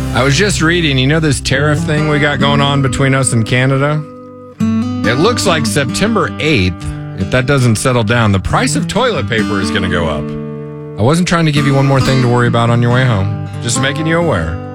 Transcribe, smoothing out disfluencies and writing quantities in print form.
I was just reading, this tariff thing we got going on between us and Canada? It looks like September 8th, if that doesn't settle down, the price of toilet paper is going to go up. I wasn't trying to give you one more thing to worry about on your way home. Just making you aware.